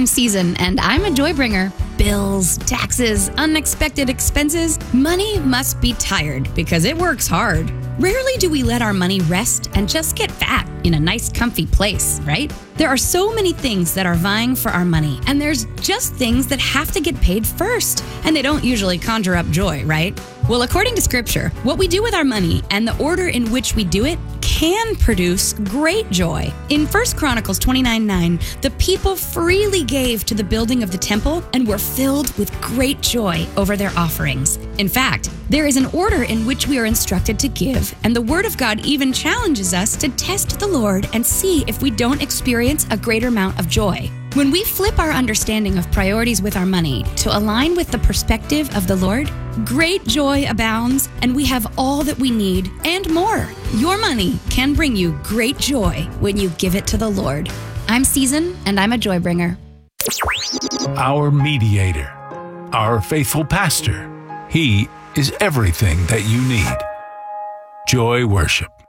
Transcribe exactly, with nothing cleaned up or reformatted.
I'm Season, and I'm a joy bringer. Bills, taxes, unexpected expenses. Money must be tired because it works hard. Rarely do we let our money rest and just get fat in a nice, comfy place, right? There are so many things that are vying for our money, and there's just things that have to get paid first, and they don't usually conjure up joy, right? Well, according to Scripture, what we do with our money and the order in which we do it can produce great joy. In First Chronicles twenty-nine nine, the people freely gave to the building of the temple and were filled with great joy over their offerings. In fact, there is an order in which we are instructed to give, and the Word of God even challenges us to test the Lord and see if we don't experience a greater amount of joy. When we flip our understanding of priorities with our money to align with the perspective of the Lord, great joy abounds, and we have all that we need and more. Your money can bring you great joy when you give it to the Lord. I'm Season, and I'm a joy bringer. Our mediator, our faithful pastor. He is everything that you need. Joy Worship.